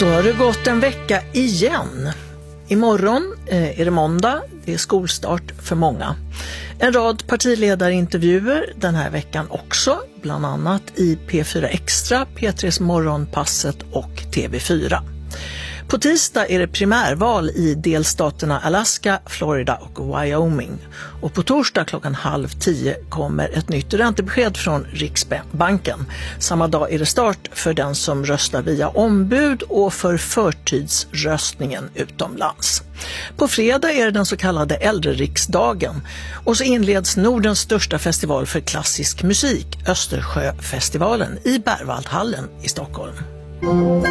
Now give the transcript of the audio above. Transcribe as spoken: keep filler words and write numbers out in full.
Då har det gått en vecka igen. Imorgon eh, är det måndag, det är skolstart för många. En rad partiledarintervjuer den här veckan också, bland annat i P fyra Extra, P tres Morgonpasset och T V fyra. På tisdag är det primärval i delstaterna Alaska, Florida och Wyoming. Och på torsdag klockan halv tio kommer ett nytt räntebesked från Riksbanken. Samma dag är det start för den som röstar via ombud och för förtidsröstningen utomlands. På fredag är det den så kallade äldreriksdagen och så inleds Nordens största festival för klassisk musik, Östersjöfestivalen i Berwaldhallen i Stockholm.